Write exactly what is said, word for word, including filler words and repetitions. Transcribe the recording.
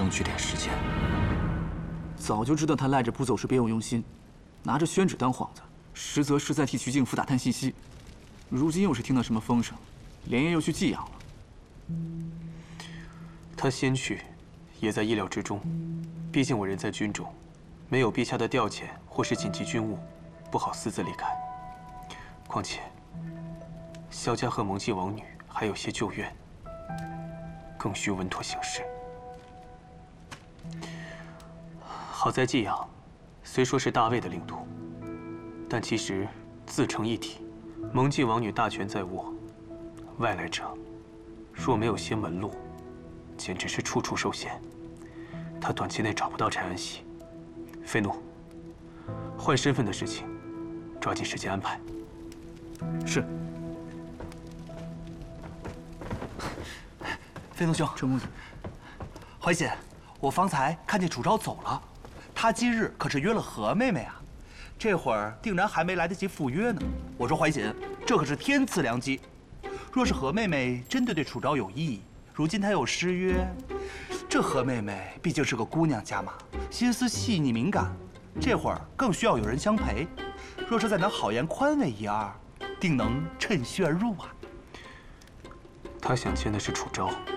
争取点时间。 早就知道他赖着不走是别有用心，拿着宣旨当幌子，实则是在替徐敬府打探信息。如今又是听到什么风声，连夜又去济阳了。 他先去，也在意料之中。毕竟我人在军中，没有陛下的调遣或是紧急军务，不好私自离开。况且，萧家和蒙晋王女还有些旧怨，更需稳妥行事。好在济阳，虽说是大魏的领土，但其实自成一体。蒙晋王女大权在握，外来者若没有些门路，简直是处处受限。他短期内找不到柴安喜。飞奴，换身份的事情，抓紧时间安排。 是。 飞奴兄， 陈公子， 怀瑾，我方才看见楚昭走了，他今日可是约了何妹妹啊，这会儿定然还没来得及赴约呢。我说怀瑾，这可是天赐良机，若是何妹妹真的对楚昭有意，如今她又失约，这何妹妹毕竟是个姑娘家嘛，心思细腻敏感，这会儿更需要有人相陪。若是再能好言宽慰一二，定能趁虚而入啊。 他想见的是楚昭。